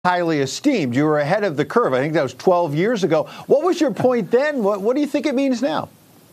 highly esteemed. You were ahead of the curve. I think that was 12 years ago. What was your point then? What do you think it means now?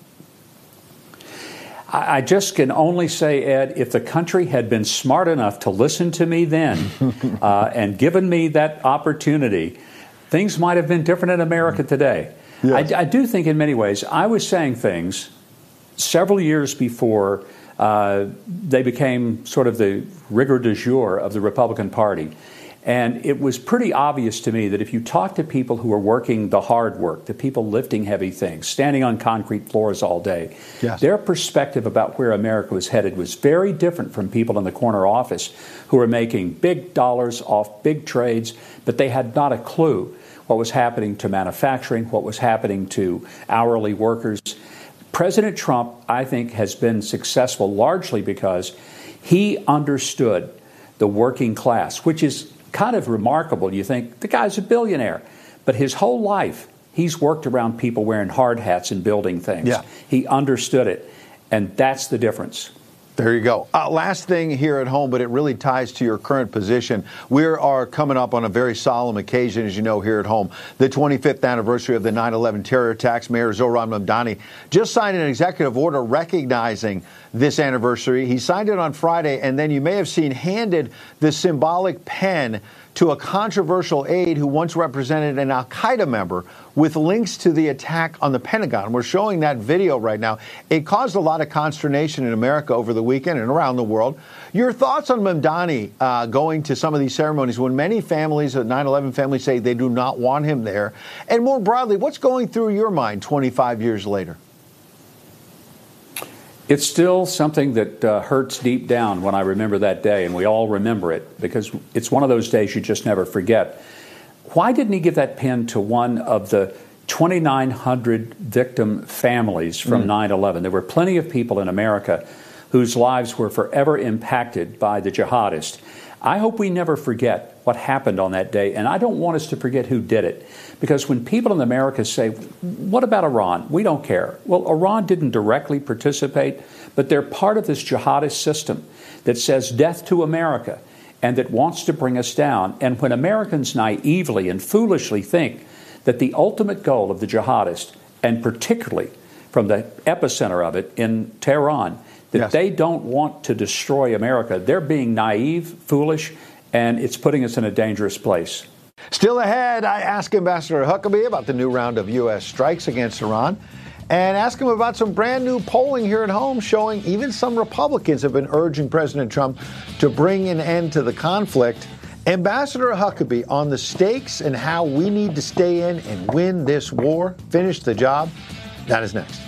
I just can only say, Ed, if the country had been smart enough to listen to me then and given me that opportunity, things might have been different in America today. Yes. I do think in many ways I was saying things several years before they became sort of the rigor du jour of the Republican Party. And it was pretty obvious to me that if you talk to people who are working the hard work, the people lifting heavy things, standing on concrete floors all day, yes, their perspective about where America was headed was very different from people in the corner office who were making big dollars off big trades, but they had not a clue what was happening to manufacturing, what was happening to hourly workers. President Trump, I think, has been successful largely because he understood the working class, which is kind of remarkable. You think the guy's a billionaire, but his whole life he's worked around people wearing hard hats and building things. Yeah. He understood it, and that's the difference. There you go. Last thing here at home, but it really ties to your current position. We are coming up on a very solemn occasion, as you know, here at home. The 25th anniversary of the 9/11 terror attacks. Mayor Zohran Mamdani just signed an executive order recognizing this anniversary. He signed it on Friday, and then you may have seen handed the symbolic pen to a controversial aide who once represented an al-Qaeda member with links to the attack on the Pentagon. We're showing that video right now. It caused a lot of consternation in America over the weekend and around the world. Your thoughts on Mamdani going to some of these ceremonies when many families, 9/11 families, say they do not want him there? And more broadly, what's going through your mind 25 years later? It's still something that hurts deep down when I remember that day, and we all remember it because it's one of those days you just never forget. Why didn't he give that pen to one of the 2,900 victim families from 9/11? There were plenty of people in America whose lives were forever impacted by the jihadists. I hope we never forget what happened on that day, and I don't want us to forget who did it. Because when people in America say, what about Iran? We don't care. Well, Iran didn't directly participate, but they're part of this jihadist system that says death to America and that wants to bring us down. And when Americans naively and foolishly think that the ultimate goal of the jihadists, and particularly from the epicenter of it in Tehran, that yes, they don't want to destroy America, they're being naive, foolish, and it's putting us in a dangerous place. Still ahead, I ask Ambassador Huckabee about the new round of U.S. strikes against Iran and ask him about some brand new polling here at home showing even some Republicans have been urging President Trump to bring an end to the conflict. Ambassador Huckabee on the stakes and how we need to stay in and win this war, finish the job. That is next.